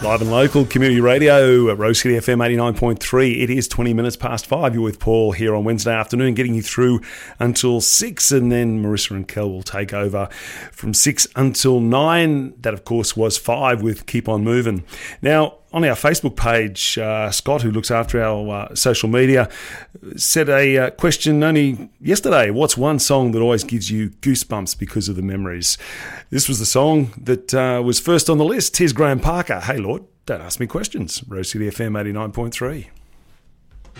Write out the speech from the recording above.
Live and local community radio at Rose City FM 89.3. It is 20 minutes past 5. You're with Paul here on Wednesday afternoon, getting you through until 6, and then Marissa and Kel will take over from 6 until 9. That, of course, was 5 with Keep On Moving. Now, on our Facebook page, Scott, who looks after our social media, said a question only yesterday. What's one song that always gives you goosebumps because of the memories? This was the song that was first on the list. Here's Graham Parker. Hey, Lord, don't ask me questions. Rose City FM 89.3.